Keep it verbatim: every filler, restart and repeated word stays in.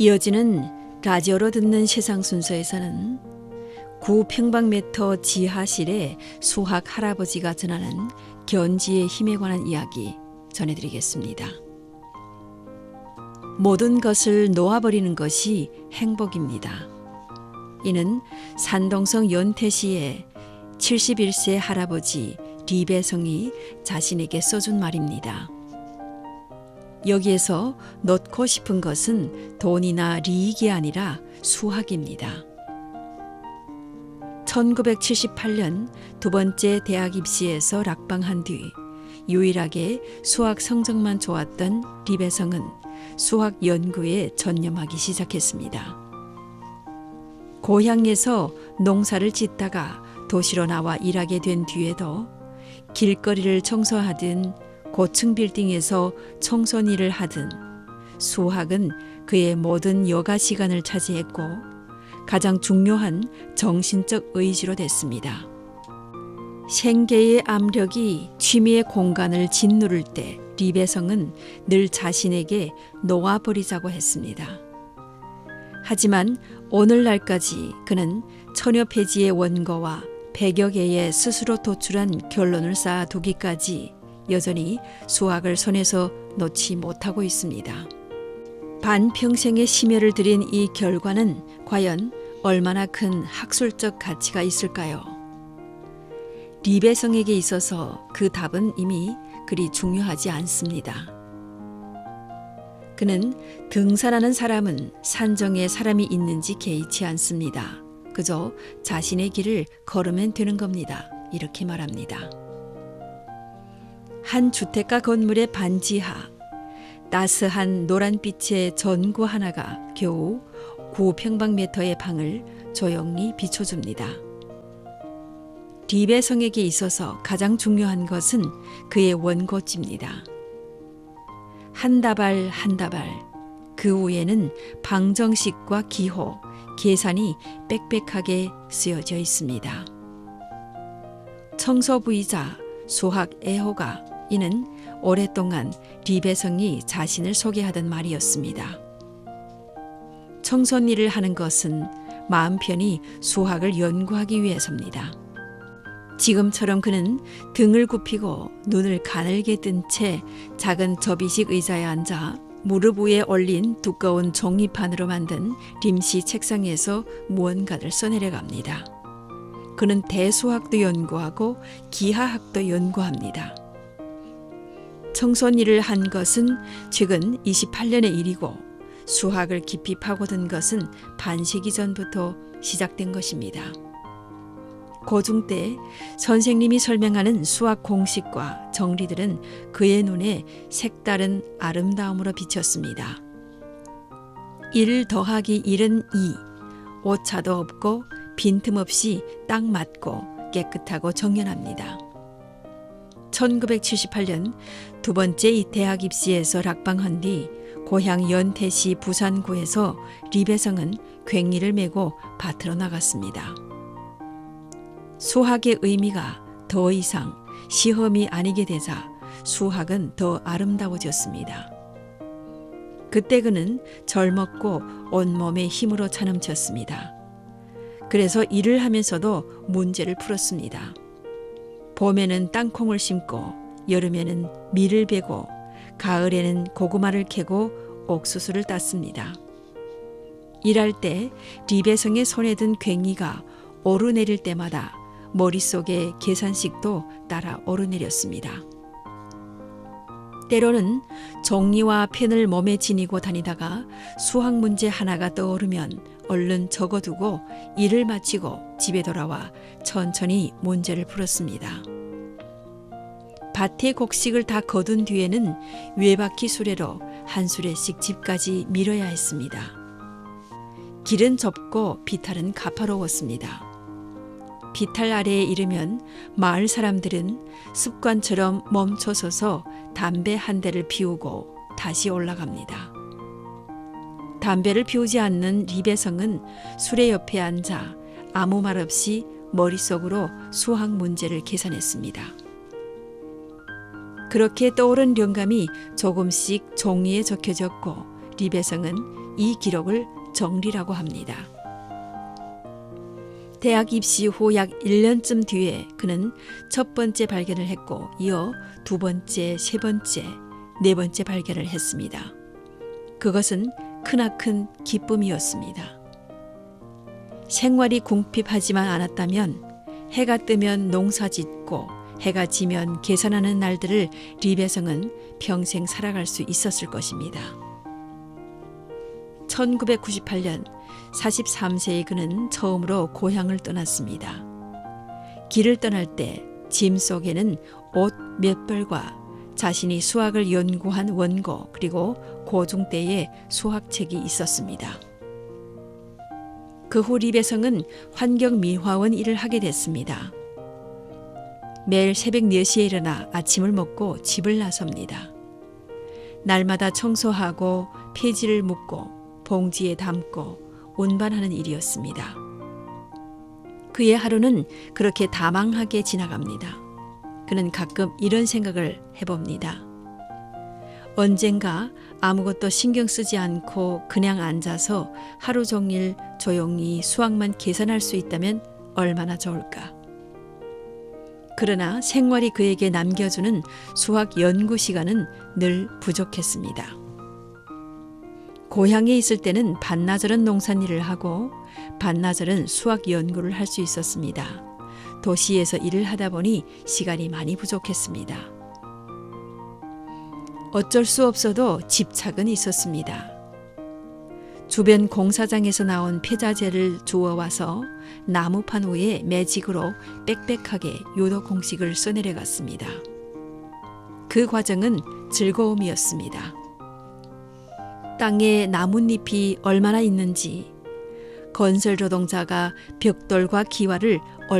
이어지는 라디오로 듣는 세상 순서에서는 구 평방미터 지하실에 수학 할아버지가 전하는 견지의 힘에 관한 이야기 전해드리겠습니다. 모든 것을 놓아버리는 것이 행복입니다. 이는 산동성 연태시의 칠십일 세 할아버지 리배성이 자신에게 써준 말입니다. 여기에서 놓고 싶은 것은 돈이나 리익이 아니라 수학입니다. 천구백칠십팔 년 두 번째 대학 입시에서 낙방한 뒤 유일하게 수학 성적만 좋았던 리배성은 수학 연구에 전념하기 시작했습니다. 고향에서 농사를 짓다가 도시로 나와 일하게 된 뒤에도 길거리를 청소하든 고층 빌딩에서 청소년 일을 하든 수학은 그의 모든 여가 시간을 차지했고 가장 중요한 정신적 의지로 됐습니다. 생계의 압력이 취미의 공간을 짓누를 때 리배성은 늘 자신에게 놓아버리자고 했습니다. 하지만 오늘날까지 그는 천여 페이지의 원고와 백여 개의 스스로 도출한 결론을 쌓아두기까지 여전히 수학을 손에서 놓지 못하고 있습니다. 반평생의 심혈을 들인 이 결과는 과연 얼마나 큰 학술적 가치가 있을까요? 리배성에게 있어서 그 답은 이미 그리 중요하지 않습니다. 그는 등산하는 사람은 산정에 사람이 있는지 개의치 않습니다. 그저 자신의 길을 걸으면 되는 겁니다. 이렇게 말합니다. 한 주택가 건물의 반지하, 따스한 노란빛의 전구 하나가 겨우 구 평방미터의 방을 조용히 비춰줍니다. 리배성에게 있어서 가장 중요한 것은 그의 원고지입니다. 한 다발 한 다발, 그 위에는 방정식과 기호, 계산이 빽빽하게 쓰여져 있습니다. 청소부이자 수학 애호가 이는 오랫동안 리배성이 자신을 소개하던 말이었습니다. 청소년 일을 하는 것은 마음 편히 수학을 연구하기 위해서입니다. 지금처럼 그는 등을 굽히고 눈을 가늘게 뜬 채 작은 접이식 의자에 앉아 무릎 위에 올린 두꺼운 종이판으로 만든 림시 책상에서 무언가를 써내려갑니다. 그는 대수학도 연구하고 기하학도 연구합니다. 청소년 일을 한 것은 최근 이십팔 년의 일이고 수학을 깊이 파고든 것은 반세기 전부터 시작된 것입니다. 고중 때 선생님이 설명하는 수학 공식과 정리들은 그의 눈에 색다른 아름다움으로 비쳤습니다. 일 더하기 일은 이, 오차도 없고 빈틈없이 딱 맞고 깨끗하고 정연합니다. 천구백칠십팔 년 두 번째 대학 입시에서 낙방한 뒤 고향 연태시 부산구에서 리배성은 괭이를 메고 밭으로 나갔습니다. 수학의 의미가 더 이상 시험이 아니게 되자 수학은 더 아름다워졌습니다. 그때 그는 젊었고 온몸에 힘으로 차넘쳤습니다. 그래서 일을 하면서도 문제를 풀었습니다. 봄에는 땅콩을 심고 여름에는 밀을 베고 가을에는 고구마를 캐고 옥수수를 땄습니다. 일할 때 리배성의 손에 든 괭이가 오르내릴 때마다 머릿속에 계산식도 따라 오르내렸습니다. 때로는 종이와 펜을 몸에 지니고 다니다가 수학 문제 하나가 떠오르면 얼른 적어두고 일을 마치고 집에 돌아와 천천히 문제를 풀었습니다. 밭의 곡식을 다 거둔 뒤에는 외바퀴 수레로 한 수레씩 집까지 밀어야 했습니다. 길은 좁고 비탈은 가파로웠습니다. 비탈 아래에 이르면 마을 사람들은 습관처럼 멈춰서서 담배 한 대를 피우고 다시 올라갑니다. 담배를 피우지 않는 리배성은 수레 옆에 앉아 아무 말 없이 머릿속으로 수학 문제를 계산했습니다. 그렇게 떠오른 영감이 조금씩 종이에 적혀졌고 리배성은 이 기록을 정리라고 합니다. 대학 입시 후 약 일 년쯤 뒤에 그는 첫 번째 발견을 했고 이어 두 번째, 세 번째, 네 번째 발견을 했습니다. 그것은 크나큰 기쁨이었습니다. 생활이 궁핍하지만 않았다면 해가 뜨면 농사짓고 해가 지면 계산하는 날들을 리베성은 평생 살아갈 수 있었을 것입니다. 천구백구십팔 년 마흔세 세의 그는 처음으로 고향을 떠났습니다. 길을 떠날 때 짐 속에는 옷 몇 벌과 자신이 수학을 연구한 원고 그리고 고중 때의 수학책이 있었습니다. 그 후 리베성은 환경미화원 일을 하게 됐습니다. 매일 새벽 네 시에 일어나 아침을 먹고 집을 나섭니다. 날마다 청소하고 폐지를 묶고 봉지에 담고 운반하는 일이었습니다. 그의 하루는 그렇게 다망하게 지나갑니다. 그는 가끔 이런 생각을 해봅니다. 언젠가 아무것도 신경 쓰지 않고 그냥 앉아서 하루 종일 조용히 수학만 계산할 수 있다면 얼마나 좋을까. 그러나 생활이 그에게 남겨주는 수학 연구 시간은 늘 부족했습니다. 고향에 있을 때는 반나절은 농산일을 하고 반나절은 수학 연구를 할 수 있었습니다. 도시에서 일을 하다 보니 시간이 많이 부족했습니다. 어쩔 수 없어도 집착은 있었습니다. 주변 공사장에서 나온 폐자재를 주워와서 나무판 위에 매직으로 빽빽하게 요도 공식을 써내려갔습니다. 그 과정은 즐거움이었습니다. 땅에 나뭇잎이 얼마나 있는지, 건설 노동자가 벽돌과 기와를